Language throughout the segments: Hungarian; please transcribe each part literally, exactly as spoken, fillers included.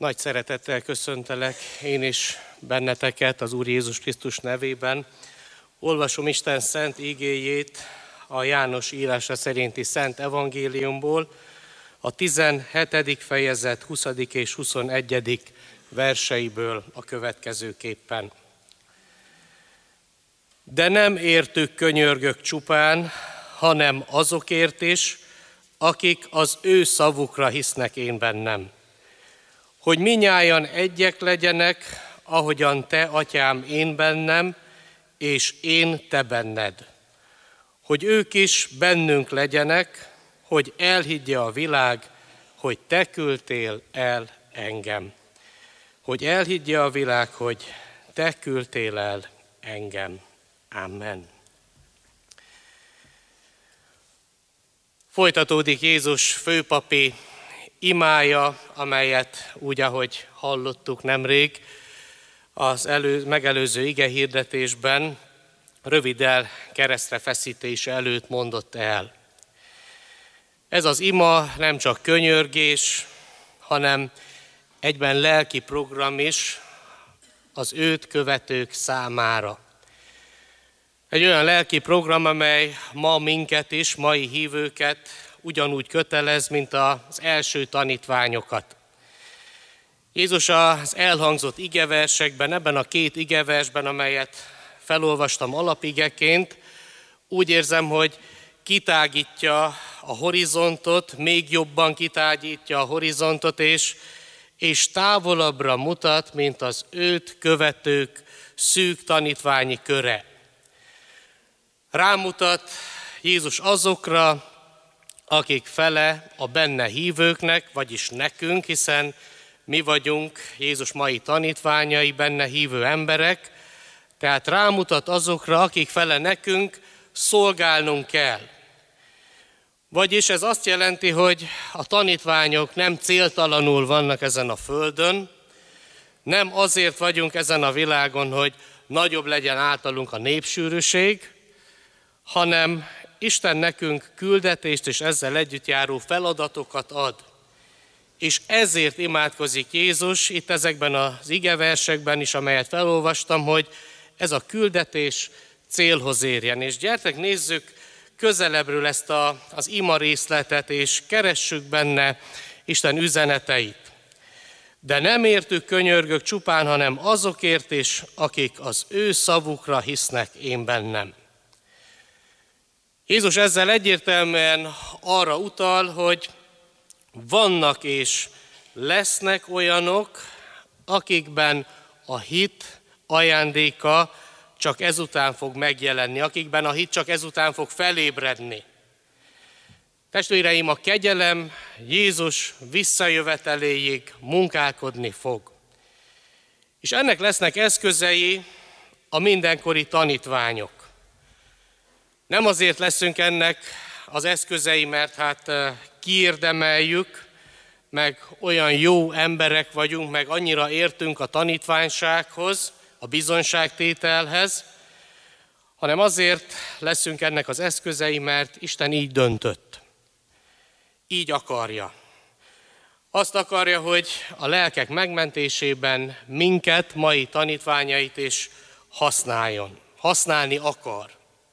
Nagy szeretettel köszöntelek én is benneteket az Úr Jézus Krisztus nevében. Olvasom Isten szent igéjét a János írása szerinti Szent Evangéliumból, a tizenhetedik fejezet huszadik és huszonegyedik verseiből a következőképpen. De nem értük könyörgök csupán, hanem azokért is, akik az ő szavukra hisznek én bennem. Hogy minnyájan egyek legyenek, ahogyan te, atyám, én bennem, és én te benned. Hogy ők is bennünk legyenek, hogy elhiggye a világ, hogy te küldtél el engem. Hogy elhiggye a világ, hogy te küldtél el engem. Amen. Folytatódik Jézus főpapi imája, amelyet úgy, ahogy hallottuk nemrég, az elő, megelőző igehirdetésben röviddel keresztre feszítése előtt mondott el. Ez az ima nem csak könyörgés, hanem egyben lelki program is az őt követők számára. Egy olyan lelki program, amely ma minket is, mai hívőket ugyanúgy kötelez, mint az első tanítványokat. Jézus az elhangzott igeversekben, ebben a két igeversben, amelyet felolvastam alapigeként, úgy érzem, hogy kitágítja a horizontot, még jobban kitágítja a horizontot, és, és távolabbra mutat, mint az őt követők szűk tanítványi köre. Rámutat Jézus azokra, akik fele a benne hívőknek, vagyis nekünk, hiszen mi vagyunk Jézus mai tanítványai, benne hívő emberek, tehát rámutat azokra, akik fele nekünk szolgálnunk kell. Vagyis ez azt jelenti, hogy a tanítványok nem céltalanul vannak ezen a földön, nem azért vagyunk ezen a világon, hogy nagyobb legyen általunk a népsűrűség, hanem Isten nekünk küldetést és ezzel együtt járó feladatokat ad. És ezért imádkozik Jézus itt ezekben az igeversekben is, amelyet felolvastam, hogy ez a küldetés célhoz érjen. És gyertek, nézzük közelebbről ezt a, az ima részletet, és keressük benne Isten üzeneteit. De nem értük könyörgök csupán, hanem azokért is, akik az ő szavukra hisznek én bennem. Jézus ezzel egyértelműen arra utal, hogy vannak és lesznek olyanok, akikben a hit ajándéka csak ezután fog megjelenni, akikben a hit csak ezután fog felébredni. Testvéreim, a kegyelem Jézus visszajöveteléig munkálkodni fog. És ennek lesznek eszközei a mindenkori tanítványok. Nem azért leszünk ennek az eszközei, mert hát kiérdemeljük, meg olyan jó emberek vagyunk, meg annyira értünk a tanítványsághoz, a bizonyságtételhez, hanem azért leszünk ennek az eszközei, mert Isten így döntött. Így akarja. Azt akarja, hogy a lelkek megmentésében minket, mai tanítványait is használjon. Használni akar.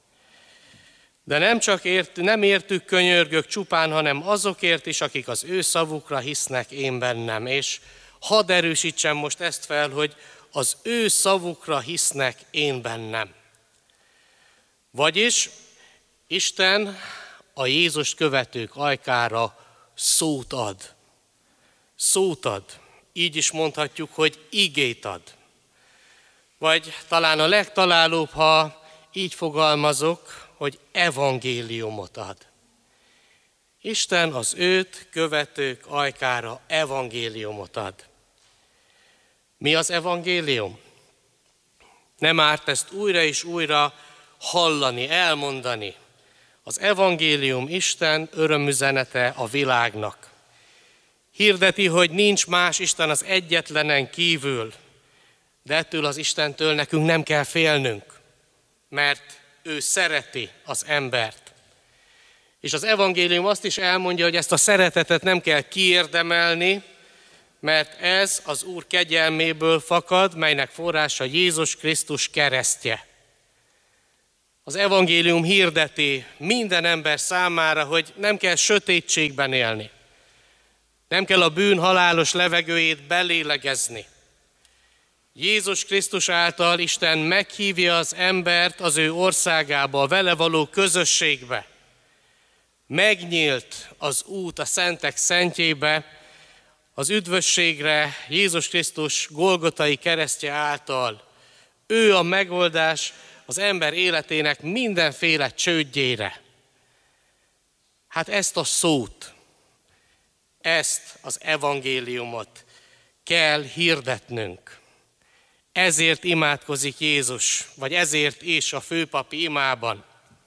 De nem csak ért, nem értük könyörgök csupán, hanem azokért is, akik az ő szavukra hisznek én bennem. És hadd erősítsem most ezt fel, hogy az ő szavukra hisznek én bennem. Vagyis Isten a Jézust követők ajkára szót ad. Szót ad. Így is mondhatjuk, hogy igét ad. Vagy talán a legtalálóbb, ha így fogalmazok, hogy evangéliumot ad. Isten az őt követők ajkára evangéliumot ad. Mi az evangélium? Nem árt ezt újra és újra hallani, elmondani. Az evangélium Isten örömüzenete a világnak. Hirdeti, hogy nincs más Isten az egyetlenen kívül, de ettől az Istentől nekünk nem kell félnünk, mert ő szereti az embert. És az evangélium azt is elmondja, hogy ezt a szeretetet nem kell kiérdemelni, mert ez az Úr kegyelméből fakad, melynek forrása Jézus Krisztus keresztje. Az evangélium hirdeti minden ember számára, hogy nem kell sötétségben élni. Nem kell a bűn halálos levegőjét belélegezni. Jézus Krisztus által Isten meghívja az embert az ő országába, a vele való közösségbe. Megnyílt az út a szentek szentjébe, az üdvösségre Jézus Krisztus golgotai keresztje által. Ő a megoldás az ember életének mindenféle csődjére. Hát ezt a szót, ezt az evangéliumot kell hirdetnünk. Ezért imádkozik Jézus, vagy ezért is a főpapi imában.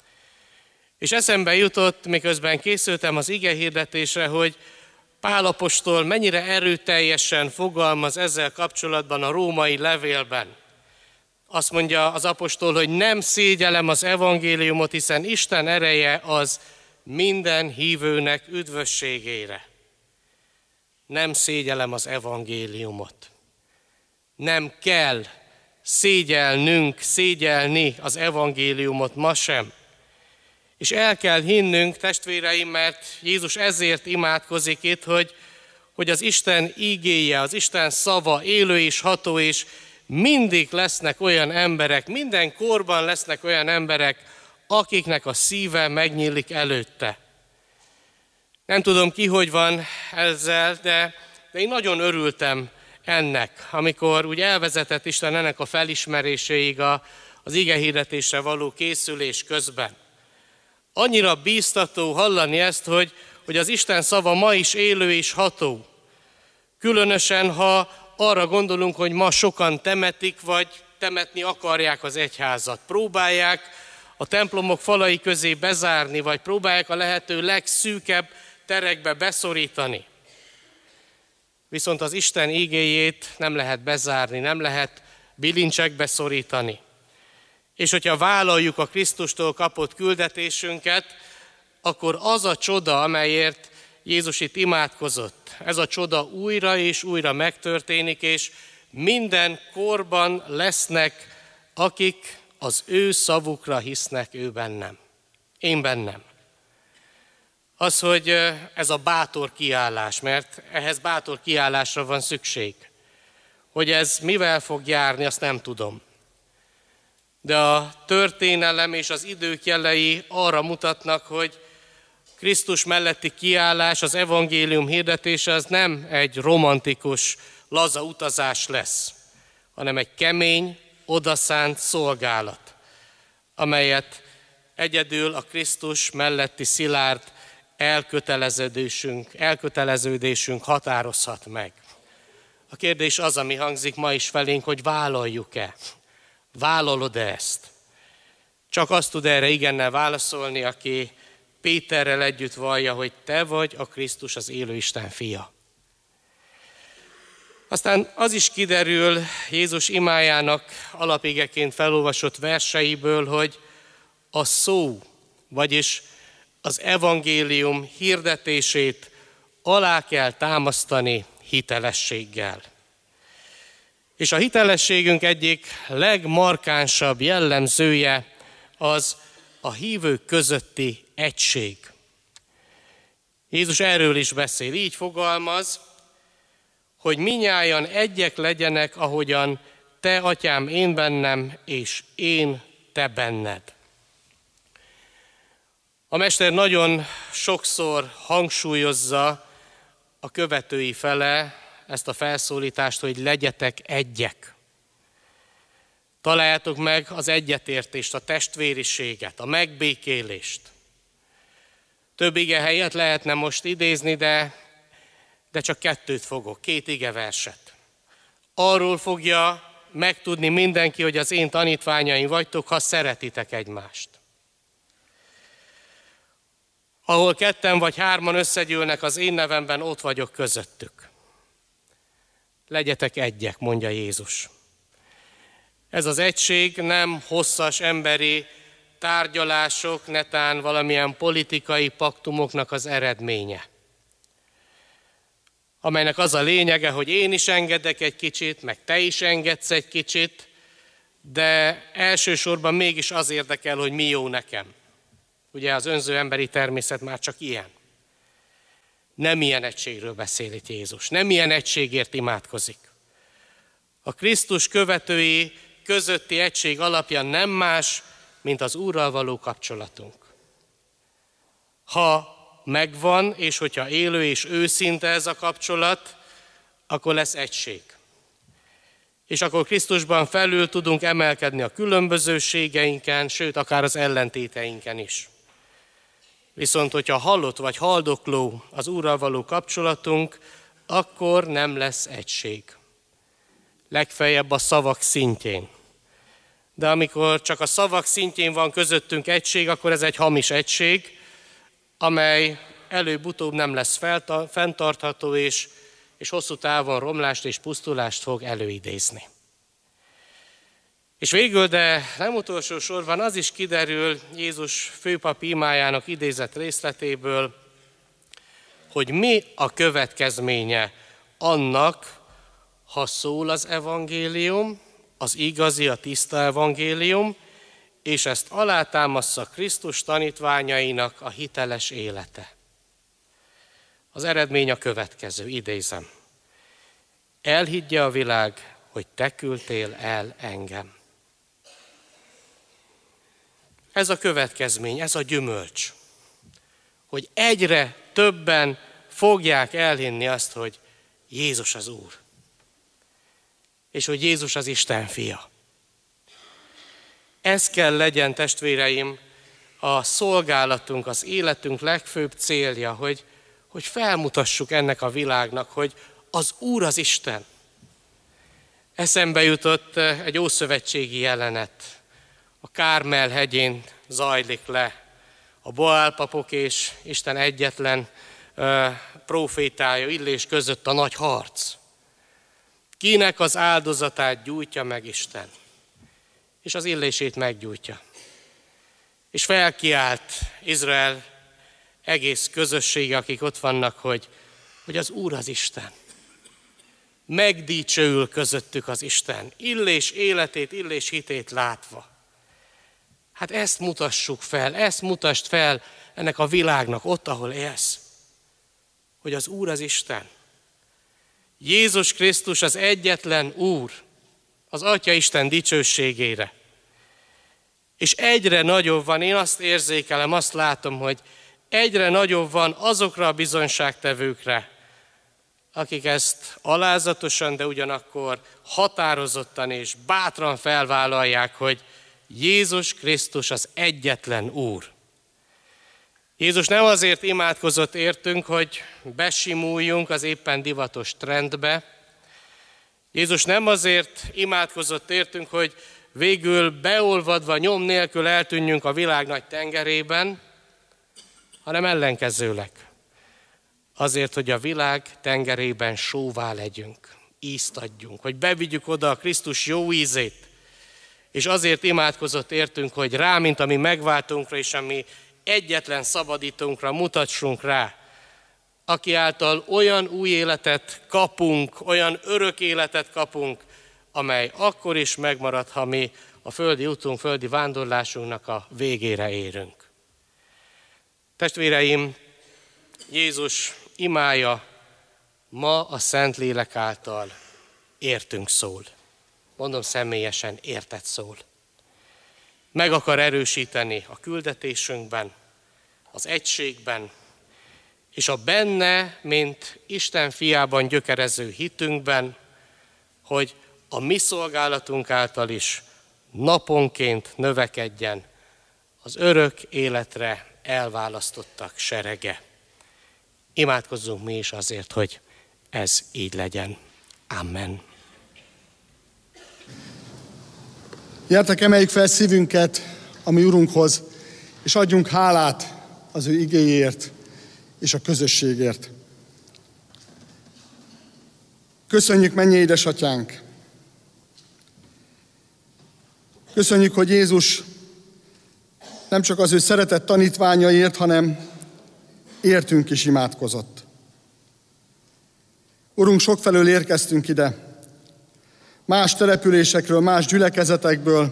És eszembe jutott, miközben készültem az ige hirdetésre, hogy Pál apostol mennyire erőteljesen fogalmaz ezzel kapcsolatban a római levélben. Azt mondja az apostol, hogy nem szégyellem az evangéliumot, hiszen Isten ereje az minden hívőnek üdvösségére. Nem szégyellem az evangéliumot. Nem kell szégyelnünk, szégyelni az evangéliumot ma sem. És el kell hinnünk, testvéreim, mert Jézus ezért imádkozik itt, hogy, hogy az Isten ígéje, az Isten szava élő és ható, és mindig lesznek olyan emberek, minden korban lesznek olyan emberek, akiknek a szíve megnyílik előtte. Nem tudom ki, hogy van ezzel, de, de én nagyon örültem ennek, amikor úgy elvezetett Isten ennek a felismeréséig a, az igehirdetésre való készülés közben. Annyira bíztató hallani ezt, hogy, hogy az Isten szava ma is élő és ható. Különösen, ha arra gondolunk, hogy ma sokan temetik, vagy temetni akarják az egyházat. Próbálják a templomok falai közé bezárni, vagy próbálják a lehető legszűkebb terekbe beszorítani. Viszont az Isten ígéjét nem lehet bezárni, nem lehet bilincsekbe szorítani. És hogyha vállaljuk a Krisztustól kapott küldetésünket, akkor az a csoda, amelyért Jézus itt imádkozott, ez a csoda újra és újra megtörténik, és minden korban lesznek, akik az ő szavukra hisznek ő bennem. Én bennem. Az, hogy ez a bátor kiállás, mert ehhez bátor kiállásra van szükség. Hogy ez mivel fog járni, azt nem tudom. De a történelem és az idők jelei arra mutatnak, hogy Krisztus melletti kiállás, az evangélium hirdetése az nem egy romantikus, laza utazás lesz, hanem egy kemény, odaszánt szolgálat, amelyet egyedül a Krisztus melletti szilárd elköteleződésünk, elköteleződésünk határozhat meg. A kérdés az, ami hangzik ma is felénk, hogy vállaljuk-e? Vállalod-e ezt? Csak azt tud erre igennel válaszolni, aki Péterrel együtt vallja, hogy te vagy a Krisztus, az élő Isten fia. Aztán az is kiderül Jézus imájának alapigeként felolvasott verseiből, hogy a szó, vagyis az evangélium hirdetését alá kell támasztani hitelességgel. És a hitelességünk egyik legmarkánsabb jellemzője az a hívők közötti egység. Jézus erről is beszél, így fogalmaz, hogy minnyájan egyek legyenek, ahogyan te, atyám, én bennem, és én te benned. A mester nagyon sokszor hangsúlyozza a követői fele ezt a felszólítást, hogy legyetek egyek. Találjátok meg az egyetértést, a testvériséget, a megbékélést. Több ige helyet lehetne most idézni, de, de csak kettőt fogok, két igeverset. Arról fogja megtudni mindenki, hogy az én tanítványaim vagytok, ha szeretitek egymást. Ahol ketten vagy hárman összegyűlnek az én nevemben, ott vagyok közöttük. Legyetek egyek, mondja Jézus. Ez az egység nem hosszas emberi tárgyalások, netán valamilyen politikai paktumoknak az eredménye, amelynek az a lényege, hogy én is engedek egy kicsit, meg te is engedsz egy kicsit, de elsősorban mégis az érdekel, hogy mi jó nekem. Ugye az önző emberi természet már csak ilyen. Nem ilyen egységről beszél itt Jézus, nem ilyen egységért imádkozik. A Krisztus követői közötti egység alapja nem más, mint az Úrral való kapcsolatunk. Ha megvan, és hogyha élő és őszinte ez a kapcsolat, akkor lesz egység. És akkor Krisztusban felül tudunk emelkedni a különbözőségeinken, sőt, akár az ellentéteinken is. Viszont, hogyha halott vagy haldokló az Úrral való kapcsolatunk, akkor nem lesz egység. Legfeljebb a szavak szintjén. De amikor csak a szavak szintjén van közöttünk egység, akkor ez egy hamis egység, amely előbb-utóbb nem lesz fenntartható, és, és hosszú távon romlást és pusztulást fog előidézni. És végül, de nem utolsó sorban az is kiderül Jézus főpapi imájának idézett részletéből, hogy mi a következménye annak, ha szól az evangélium, az igazi, a tiszta evangélium, és ezt alátámassza Krisztus tanítványainak a hiteles élete. Az eredmény a következő, idézem. Elhiggye a világ, hogy te küldtél el engem. Ez a következmény, ez a gyümölcs, hogy egyre többen fogják elhinni azt, hogy Jézus az Úr, és hogy Jézus az Isten fia. Ez kell legyen, testvéreim, a szolgálatunk, az életünk legfőbb célja, hogy, hogy felmutassuk ennek a világnak, hogy az Úr az Isten. Eszembe jutott egy ószövetségi jelenet. A Kármel hegyén zajlik le a Baál papok és Isten egyetlen uh, prófétája Illés között a nagy harc. Kinek az áldozatát gyújtja meg Isten? És az Illését meggyújtja. És felkiált Izrael egész közössége, akik ott vannak, hogy, hogy az Úr az Isten. Megdicsőül közöttük az Isten, Illés életét, Illés hitét látva. Hát ezt mutassuk fel, ezt mutasd fel ennek a világnak ott, ahol élsz, hogy az Úr az Isten. Jézus Krisztus az egyetlen Úr, az Atya Isten dicsőségére. És egyre nagyobb van, én azt érzékelem, azt látom, hogy egyre nagyobb van azokra a bizonyságtevőkre, akik ezt alázatosan, de ugyanakkor határozottan és bátran felvállalják, hogy Jézus Krisztus az egyetlen Úr. Jézus nem azért imádkozott értünk, hogy besimuljunk az éppen divatos trendbe. Jézus nem azért imádkozott értünk, hogy végül beolvadva, nyom nélkül eltűnjünk a világ nagy tengerében, hanem ellenkezőleg. Azért, hogy a világ tengerében sóvá legyünk, ízt adjunk, hogy bevigyük oda a Krisztus jó ízét, és azért imádkozott értünk, hogy rá, mint a mi megváltunkra és a mi egyetlen szabadítónkra mutassunk rá, aki által olyan új életet kapunk, olyan örök életet kapunk, amely akkor is megmarad, ha mi a földi útunk, földi vándorlásunknak a végére érünk. Testvéreim, Jézus imája ma a Szentlélek által értünk szól. Mondom személyesen, érted szól. Meg akar erősíteni a küldetésünkben, az egységben, és a benne, mint Isten fiában gyökerező hitünkben, hogy a mi szolgálatunk által is naponként növekedjen az örök életre elválasztottak serege. Imádkozzunk mi is azért, hogy ez így legyen. Amen. Gyertek, emeljük fel szívünket a mi Urunkhoz, és adjunk hálát az ő igéjért és a közösségért. Köszönjük, mennyei édesatyánk! Köszönjük, hogy Jézus nem csak az ő szeretett tanítványaiért, hanem értünk is imádkozott. Urunk, sokfelől érkeztünk ide. Más településekről, más gyülekezetekből,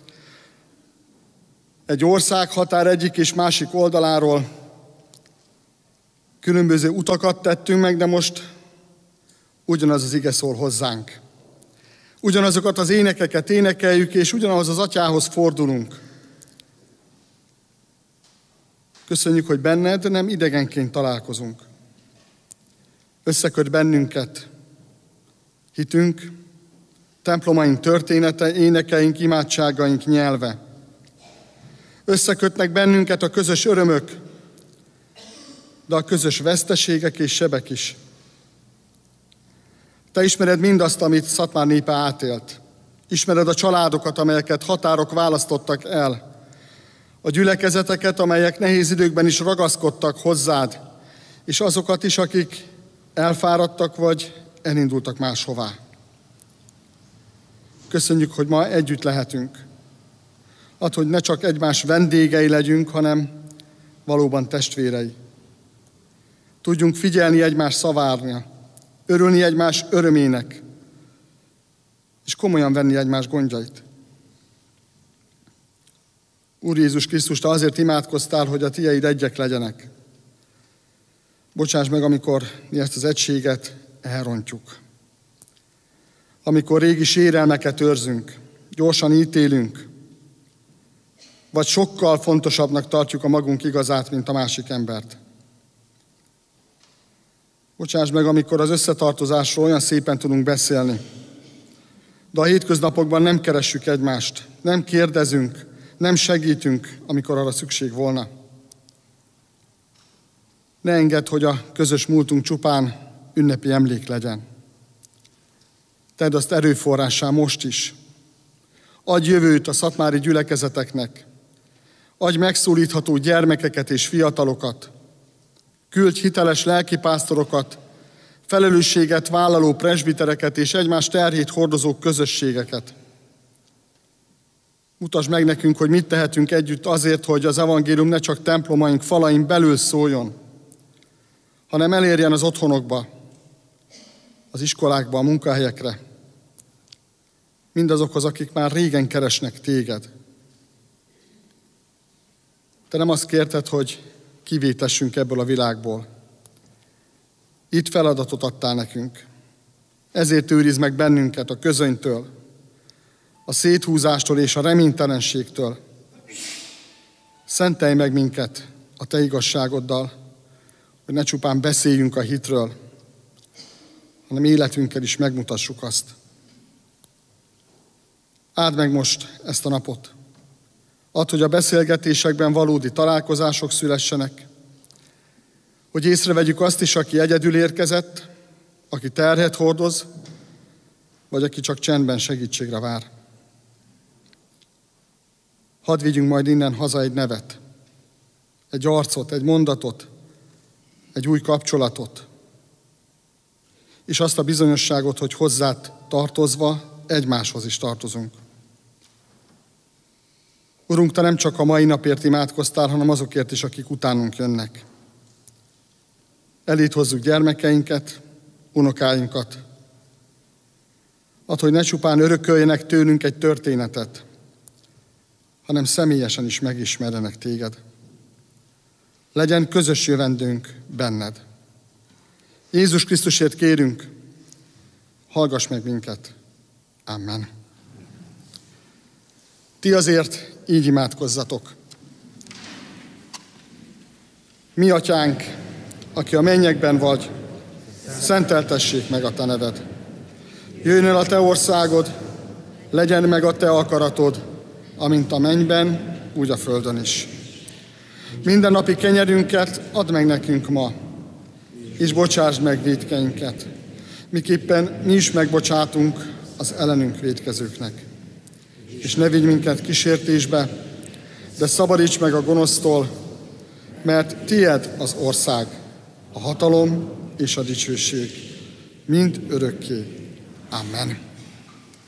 egy ország határ egyik és másik oldaláról különböző utakat tettünk meg, de most ugyanaz az ige szól hozzánk. Ugyanazokat az énekeket énekeljük, és ugyanaz az Atyához fordulunk. Köszönjük, hogy benned nem idegenként találkozunk. Összeköt bennünket hitünk, templomaink története, énekeink, imádságaink nyelve. Összekötnek bennünket a közös örömök, de a közös veszteségek és sebek is. Te ismered mindazt, amit Szatmár népe átélt. Ismered a családokat, amelyeket határok választottak el. A gyülekezeteket, amelyek nehéz időkben is ragaszkodtak hozzád, és azokat is, akik elfáradtak vagy elindultak máshová. Köszönjük, hogy ma együtt lehetünk. Add, hogy ne csak egymás vendégei legyünk, hanem valóban testvérei. Tudjunk figyelni egymás szavára, örülni egymás örömének, és komolyan venni egymás gondjait. Úr Jézus Krisztus, te azért imádkoztál, hogy a tieid egyek legyenek. Bocsáss meg, amikor mi ezt az egységet elrontjuk. Amikor régi sérelmeket őrzünk, gyorsan ítélünk, vagy sokkal fontosabbnak tartjuk a magunk igazát, mint a másik embert. Bocsáss meg, amikor az összetartozásról olyan szépen tudunk beszélni, de a hétköznapokban nem keressük egymást, nem kérdezünk, nem segítünk, amikor arra szükség volna. Ne engedd, hogy a közös múltunk csupán ünnepi emlék legyen. Tedd azt erőforrássá most is. Adj jövőt a szatmári gyülekezeteknek. Adj megszólítható gyermekeket és fiatalokat. Küldj hiteles lelkipásztorokat, felelősséget vállaló presbitereket és egymás terhét hordozó közösségeket. Mutasd meg nekünk, hogy mit tehetünk együtt azért, hogy az evangélium ne csak templomaink falain belül szóljon, hanem elérjen az otthonokba, az iskolákba, a munkahelyekre, mindazokhoz, akik már régen keresnek téged. Te nem azt kérted, hogy kivétessünk ebből a világból. Itt feladatot adtál nekünk. Ezért őrizd meg bennünket a közönytől, a széthúzástól és a reménytelenségtől. Szentelj meg minket a te igazságoddal, hogy ne csupán beszéljünk a hitről, hanem életünkkel is megmutassuk azt. Áld meg most ezt a napot. Add, hogy a beszélgetésekben valódi találkozások szülessenek, hogy észrevegyük azt is, aki egyedül érkezett, aki terhet hordoz, vagy aki csak csendben segítségre vár. Hadd vigyünk majd innen haza egy nevet, egy arcot, egy mondatot, egy új kapcsolatot, és azt a bizonyosságot, hogy hozzád tartozva egymáshoz is tartozunk. Urunk, te nem csak a mai napért imádkoztál, hanem azokért is, akik utánunk jönnek. Eléd hozzuk gyermekeinket, unokáinkat. Add, hogy ne csupán örököljenek tőlünk egy történetet, hanem személyesen is megismerjenek téged. Legyen közös jövendőnk benned. Jézus Krisztusért kérünk, hallgass meg minket. Amen. Ti azért így imádkozzatok. Mi atyánk, aki a mennyekben vagy, szenteltessék meg a te neved. Jöjjön el a te országod, legyen meg a te akaratod, amint a mennyben, úgy a földön is. Minden napi kenyerünket add meg nekünk ma, és bocsásd meg vétkeinket, miképpen mi is megbocsátunk az ellenünk vétkezőknek. És ne vigy minket kísértésbe, de szabadíts meg a gonosztól, mert tied az ország, a hatalom és a dicsőség, mind örökké. Amen.